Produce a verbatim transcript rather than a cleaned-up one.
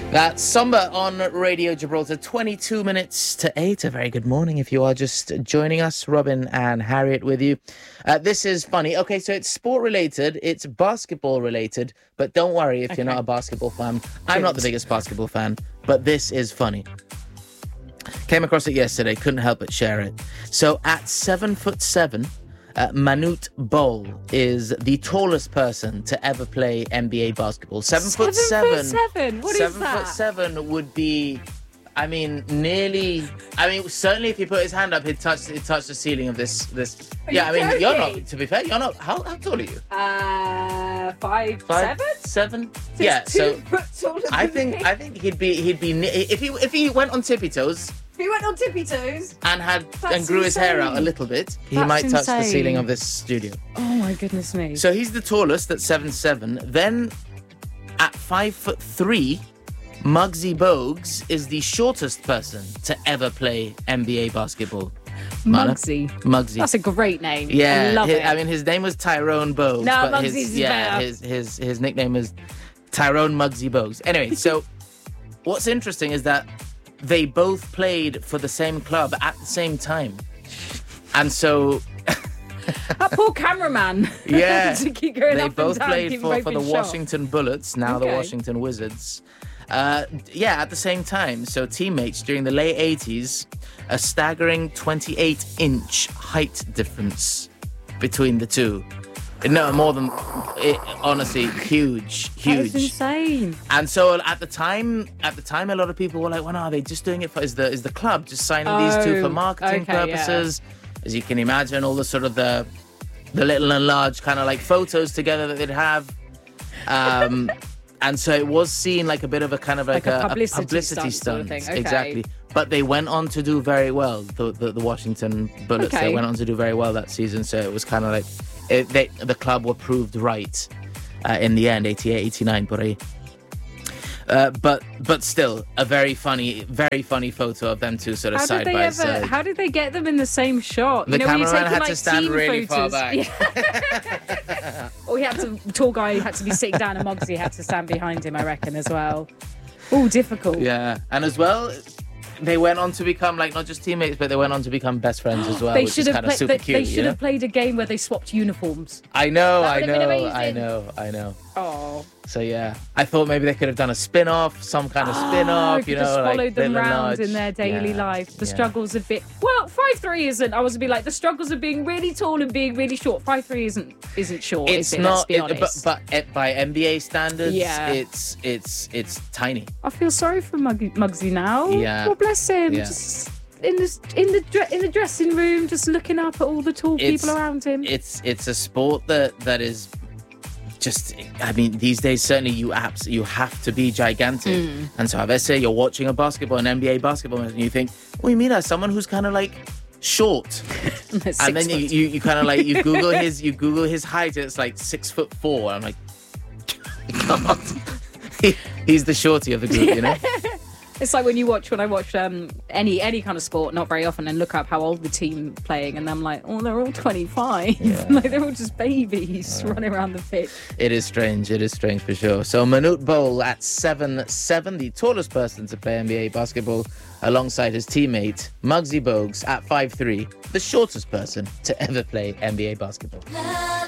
That's Samba on Radio Gibraltar, twenty-two minutes to eight. A very good morning if you are just joining us. Robin and Harriet with you. Uh, this is funny. Okay, so it's sport related, it's basketball related, but don't worry if okay. you're not a basketball fan. I'm good. Not the biggest basketball fan, but this is funny. Came across it yesterday, couldn't help but share it. So at seven foot seven, Uh, Manute Bol is the tallest person to ever play N B A basketball. Seven, seven foot seven. Foot seven. What seven is that? foot seven would be, I mean, nearly. I mean, certainly if he put his hand up, he'd touch. He'd touch the ceiling of this. This. Are yeah, you I mean, joking? you're not. To be fair, you're not. How, how tall are you? Uh, five, five seven. Seven. So yeah. So foot taller I than think. me. I think he'd be. He'd be. If he. If he went on tippy toes. If he went on tippy toes and had That's and grew insane. his hair out a little bit, he That's might touch insane. the ceiling of this studio. Oh my goodness me! So he's the tallest at seven seven. Then at five foot three, Muggsy Bogues is the shortest person to ever play N B A basketball. Muggsy. Muggsy. That's a great name. Yeah, I love his, it. I mean, his name was Tyrone Bogues. No, but Muggsy's his, is yeah, better. his his his nickname is Tyrone Muggsy Bogues. Anyway, so what's interesting is that they both played for the same club at the same time. And so... that poor cameraman. Yeah. to keep going they up both and down, played keep for, both for in the shot. Washington Bullets, now Okay. the Washington Wizards. Uh, yeah, at the same time. So teammates during the late eighties, a staggering twenty-eight inch height difference between the two. No, more than, it, honestly, huge, huge. That is insane. And so at the time, at the time, a lot of people were like, "Well, no, are they just doing it for? Is the is the club just signing these two for Oh, marketing okay, purposes?" As you can imagine, all the sort of the the little and large kind of like photos together that they'd have. Um, and so it was seen like a bit of a kind of like, Like a a, publicity a publicity stunt sort of stunt. thing, okay. Exactly. But they went on to do very well. The the, the Washington Bullets. Okay. They went on to do very well that season. So it was kind of like it, they, the club were proved right uh, in the end. eighty-eight, eighty-nine, por ahí. Uh, but but still a very funny, very funny photo of them two sort of How side did they by ever? side. How did they get them in the same shot? The you know, when you're cameraman taking, had to like, stand team really far photos. back. Yeah. Or he had to. Tall guy had to be sitting down, and Muggsy had to stand behind him. I reckon as well. Oh, difficult. Yeah, and as well, they went on to become like not just teammates, but they went on to become best friends as well. They which should is have kind of played. super They, cute. they should you know? have played a game where they swapped uniforms. I know, That I would have been know, amazing. I know, I know. Oh. So yeah, I thought maybe they could have done a spin-off, some kind of Oh, spin-off, could you know, just like followed them Little and round Large. in their daily Yeah, life. The yeah. struggles of being well, five three isn't. I was to be like the struggles of being really tall and being really short. Five three isn't isn't short. It's is it? not, Let's be it, honest. but but it, by N B A standards, Yeah. it's it's it's tiny. I feel sorry for Mug- Muggsy now. Yeah. God bless him. Yeah. Just in the in the dre- in the dressing room, just looking up at all the tall It's- people around him. It's it's a sport that that is just, I mean, these days certainly you abs you have to be gigantic. Mm. And so let's say you're watching a basketball, an N B A basketball, and you think, oh, you mean as someone who's kind of like short, Six and then you foot. you, you kind of like you Google his you Google his height, and it's like six foot four. I'm like, God. He, he's the shorty of the group, you know. It's like when you watch when I watch um any any kind of sport, not very often, and look up how old the team playing, and I'm like, oh, they're all twenty-five. Yeah. Like they're all just babies running around the pitch. It is strange. It is strange for sure. So Manute Bol at seven seven, the tallest person to play N B A basketball, alongside his teammate Muggsy Bogues at five three, the shortest person to ever play N B A basketball. Love